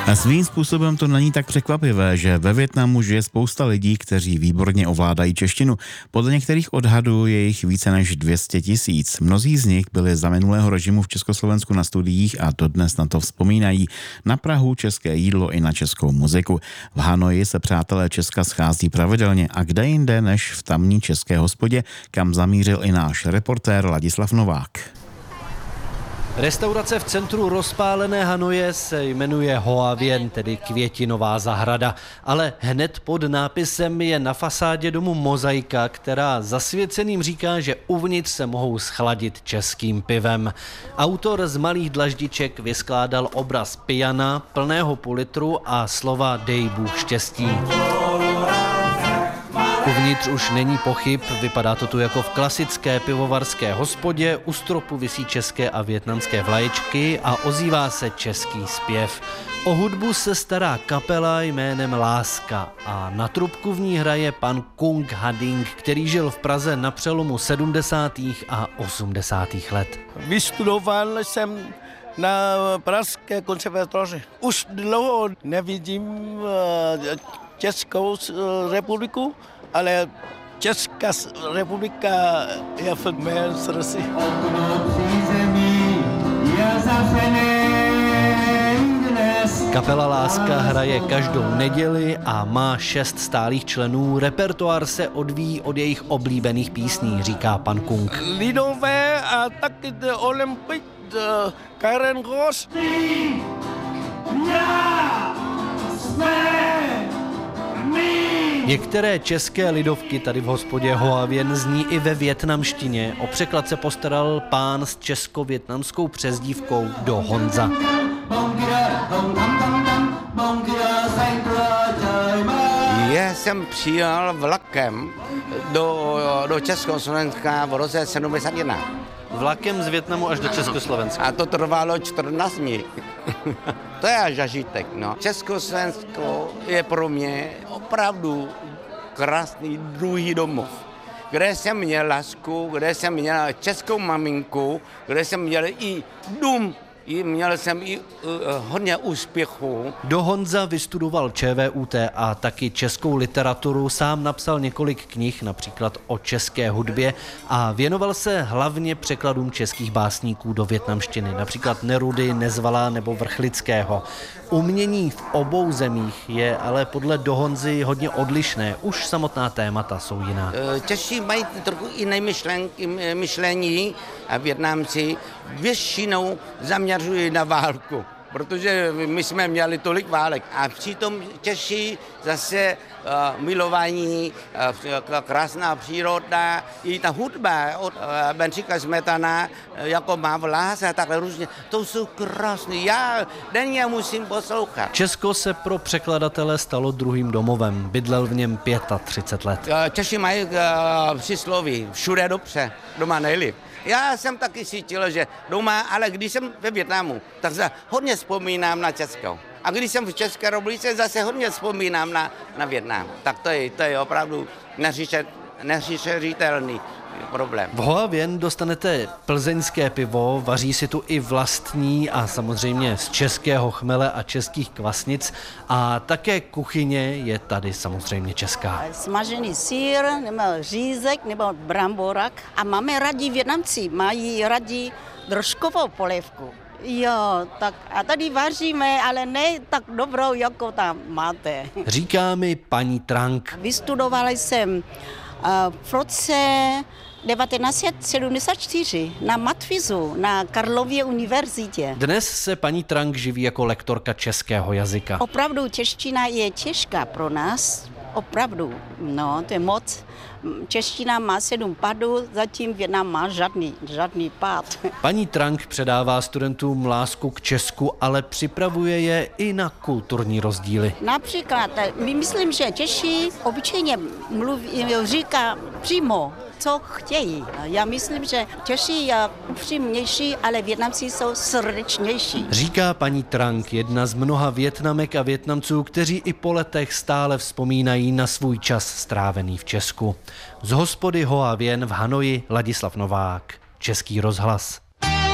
Svým způsobem to není tak překvapivé, že ve Vietnamu žije spousta lidí, kteří výborně ovládají češtinu. Podle některých odhadů je jich více než 200 000. Mnozí z nich byli za minulého režimu v Československu na studiích a dodnes na to vzpomínají. Na Prahu, české jídlo i na českou muziku. V Hanoji se přátelé Česka schází pravidelně a kde jinde než v tamní české hospodě, kam zamířil i náš reportér Ladislav Novák. Restaurace v centru rozpálené Hanoje se jmenuje Hoa Vien, tedy květinová zahrada, ale hned pod nápisem je na fasádě domu mozaika, která zasvěceným říká, že uvnitř se mohou schladit českým pivem. Autor z malých dlaždiček vyskládal obraz pijana plného půl litru a slova Dej Bůh štěstí. Uvnitř už není pochyb, vypadá to tu jako v klasické pivovarské hospodě, u stropu visí české a vietnamské vlaječky a ozývá se český zpěv. O hudbu se stará kapela jménem Láska a na trubku v ní hraje pan Kung Hading, který žil v Praze na přelomu 70. a 80. let. Vystudoval jsem na Pražské konzervatoři. Už dlouho nevidím Českou republiku, ale Česká republika je v mém srdci. Kapela Láska hraje každou neděli a má 6 stálých členů. Repertoár se odvíjí od jejich oblíbených písní, říká pan Kung. Lidové a taky Olympik, Karen Ross. Některé české lidovky tady v hospodě Hoa Vien zní i ve vietnamštině. O překlad se postaral pán s česko-vietnamskou přezdívkou Do Honza. Já jsem přijel vlakem do Československa v roce 71. Vlakem z Vietnamu až do Československa. A to trvalo 14 dní. To je zažitek, no. Československo je pro mě opravdu krásný druhý domov, kde jsem měl lásku, kde jsem měl českou maminku, kde jsem měl i dům, měl jsem i hodně úspěchů. Do Honza vystudoval ČVUT a taky českou literaturu. Sám napsal několik knih, například o české hudbě, a věnoval se hlavně překladům českých básníků do vietnamštiny, například Nerudy, Nezvala nebo Vrchlického. Umění v obou zemích je ale podle Do Honzy hodně odlišné. Už samotná témata jsou jiná. Češi mají trochu jiné myšlení a Vietnamci většinou zaměřují na válku, protože my jsme měli tolik válek. A přitom Češi zase milování, krásná příroda, i ta hudba od Bedřicha Smetana, jako Má vlas a takhle různě. To jsou krásné. Já denně musím poslouchat. Česko se pro překladatele stalo druhým domovem. Bydlel v něm 35 let. Češi mají přísloví, všude dobře, doma nejlíp. Já jsem taky cítil, že doma, ale když jsem ve Vietnamu, tak se hodně vzpomínám na Česko. A když jsem v České republice, zase hodně vzpomínám na Vietnam. Tak to je opravdu neřešitelný problém. V Hoa Vien dostanete plzeňské pivo, vaří si tu i vlastní a samozřejmě z českého chmele a českých kvasnic, a také kuchyně je tady samozřejmě česká. Smažený sýr, nebo řízek, nebo bramborak. A máme rádi, Vietnamci mají rádi drožkovou polévku. Jo, tak a tady vaříme, ale ne tak dobrou, jako tam máte. Říká mi paní Trang. Vystudovala jsem v roce 1974 na matfizu na Karlově univerzitě. Dnes se paní Trang živí jako lektorka českého jazyka. Opravdu čeština je těžká pro nás, opravdu, no, to je moc. Čeština má 7 pádů, zatím Vietnam má žádný pád. Paní Trang předává studentům lásku k Česku, ale připravuje je i na kulturní rozdíly. Například, myslím, že Češi obyčejně říká přímo, co chtějí. Já myslím, že Češi je upřímnější, ale Vietnamci jsou srdečnější. Říká paní Trang, jedna z mnoha Vietnamek a Vietnamců, kteří i po letech stále vzpomínají na svůj čas strávený v Česku. Z hospody Hoa Vien v Hanoji Ladislav Novák, Český rozhlas.